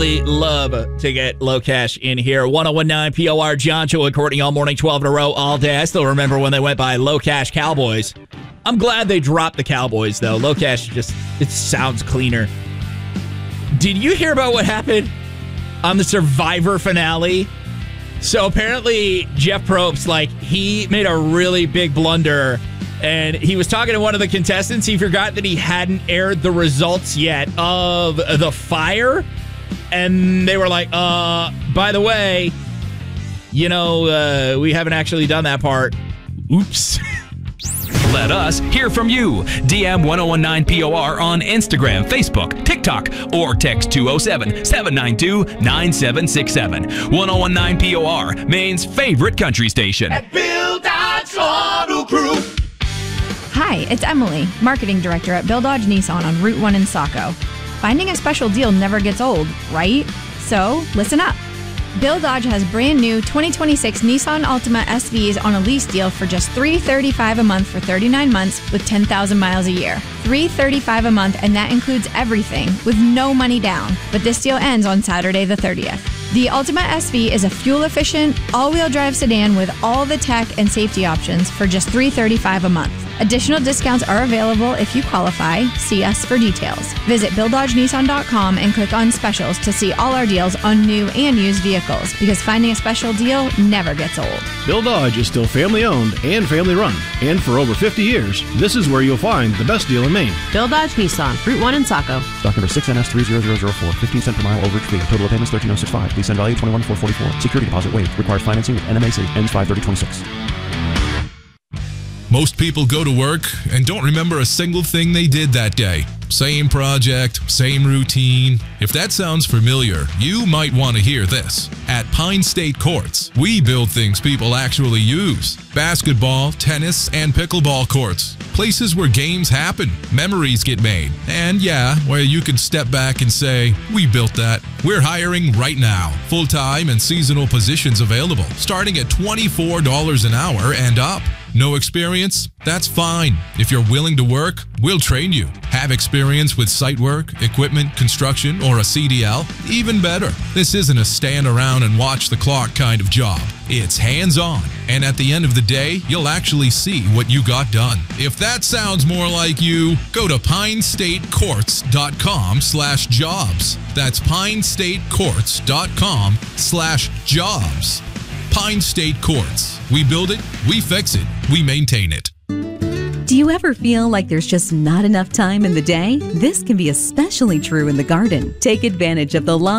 absolutely love to get LoCash in here. 1019 POR, John, Joe, and Courtney all morning, 12 in a row, all day. I still remember when they went by LoCash Cowboys. I'm glad they dropped the Cowboys, though. LoCash it sounds cleaner. Did you hear about what happened on the Survivor finale? So apparently Jeff Probst, he made a really big blunder, and he was talking to one of the contestants. He forgot that he hadn't aired the results yet of the fire, and they were like, by the way, we haven't actually done that part. Oops. Let us hear from you. DM 1019POR on Instagram, Facebook, TikTok, or text 207-792-9767. 1019POR, Maine's favorite country station. At Bill Dodge Auto Group. Hi, it's Emily, Marketing Director at Bill Dodge Nissan on Route 1 in Saco. Finding a special deal never gets old, right? So, listen up. Bill Dodge has brand new 2026 Nissan Altima SVs on a lease deal for just $335 a month for 39 months with 10,000 miles a year. $335 a month, and that includes everything with no money down. But this deal ends on Saturday the 30th. The Altima SV is a fuel-efficient, all-wheel drive sedan with all the tech and safety options for just $335 a month. Additional discounts are available if you qualify. See us for details. Visit BillDodgeNissan.com and click on specials to see all our deals on new and used vehicles, because finding a special deal never gets old. Bill Dodge is still family-owned and family-run. And for over 50 years, this is where you'll find the best deal in Maine. Bill Dodge Nissan, Route 1 in Saco. Stock number 6NS30004, 15 cent per mile overage fee. Total of payments $13,065. Lease end value $21,444. Security deposit waived. Requires financing with NMAC. Ends 5/30/26. Most people go to work and don't remember a single thing they did that day. Same project, same routine. If that sounds familiar, you might want to hear this. At Pine State Courts, we build things people actually use. Basketball, tennis, and pickleball courts. Places where games happen, memories get made, and where you can step back and say, we built that. We're hiring right now. Full-time and seasonal positions available, starting at $24 an hour and up. No experience? That's fine. If you're willing to work, we'll train you. Have experience with site work, equipment, construction, or a CDL? Even better. This isn't a stand around and watch the clock kind of job. It's hands-on, and at the end of the day, you'll actually see what you got done. If that sounds more like you, go to pinestatecourts.com/jobs. That's pinestatecourts.com/jobs. Pine State Courts. We build it, we fix it, we maintain it. Do you ever feel like there's just not enough time in the day? This can be especially true in the garden. Take advantage of the long